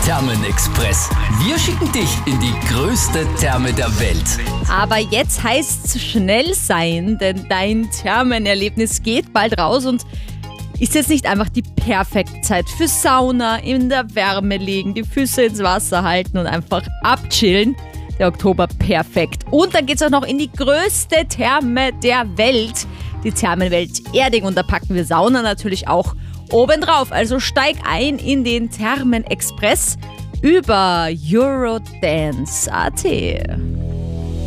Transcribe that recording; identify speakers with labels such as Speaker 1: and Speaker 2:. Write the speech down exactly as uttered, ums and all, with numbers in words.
Speaker 1: Thermenexpress. Wir schicken dich in die größte Therme der Welt.
Speaker 2: Aber jetzt heißt's schnell sein, denn dein Thermenerlebnis geht bald raus und ist jetzt nicht einfach die perfekte Zeit für Sauna, in der Wärme liegen, die Füße ins Wasser halten und einfach abchillen. Der Oktober perfekt. Und dann geht's auch noch in die größte Therme der Welt, die Thermenwelt Erding. Und da packen wir Sauna natürlich auch obendrauf. Also steig ein in den Thermenexpress über eurodance punkt at.